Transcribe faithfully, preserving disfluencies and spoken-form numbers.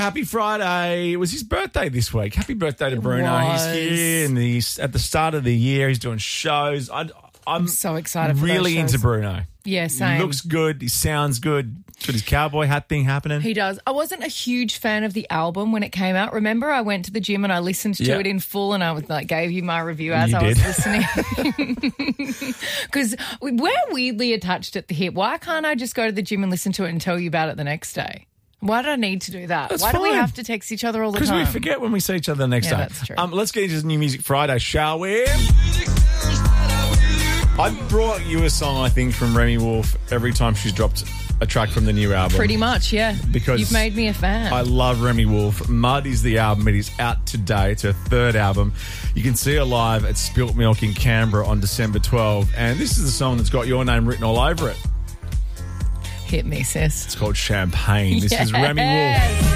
happy Friday. It was his birthday this week. Happy birthday to It Bruno. was. He's here in the, at the start of the year. He's doing shows. I, I'm, I'm so excited for really those shows. into Bruno. Yeah, same. He looks good. He sounds good. Got his cowboy hat thing happening. He does. I wasn't a huge fan of the album when it came out. Remember, I went to the gym and I listened to Yeah. it in full, and I was like, gave you my review as You I was did. listening. Because we're weirdly attached at the hip. Why can't I just go to the gym and listen to it and tell you about it the next day? Why do I need to do that? That's Why do we fine. have to text each other all the Because time? we forget when we see each other the next Yeah, day. that's true. Um, let's get into New Music Friday, shall we? I brought you a song, I think, from Remy Wolf every time she's dropped a track from the new album. Pretty much, yeah. Because you've made me a fan. I love Remy Wolf. Mud is the album. It is out today. It's her third album. You can see her live at Spilt Milk in Canberra on December twelfth. And this is the song that's got your name written all over it. Hit me, sis. It's called Champagne. This is Yes. Remy Wolf.